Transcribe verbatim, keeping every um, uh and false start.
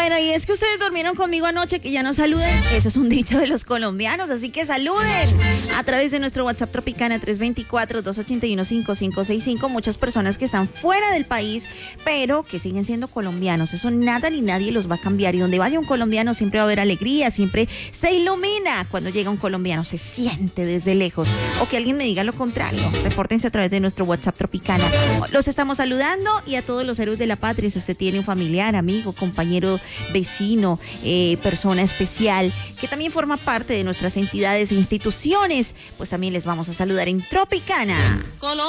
Bueno, y es que ustedes durmieron conmigo anoche, que ya no saluden. Eso es un dicho de los colombianos, así que saluden a través de nuestro WhatsApp Tropicana tres dos cuatro, dos ocho uno, cinco cinco seis cinco. Muchas personas que están fuera del país, pero que siguen siendo colombianos. Eso nada ni nadie los va a cambiar. Y donde vaya un colombiano siempre va a haber alegría, siempre se ilumina cuando llega un colombiano, se siente desde lejos. O que alguien me diga lo contrario. Repórtense a través de nuestro WhatsApp Tropicana. Los estamos saludando, y a todos los héroes de la patria, si usted tiene un familiar, amigo, compañero, vecino, eh, persona especial, que también forma parte de nuestras entidades e instituciones, pues también les vamos a saludar en Tropicana.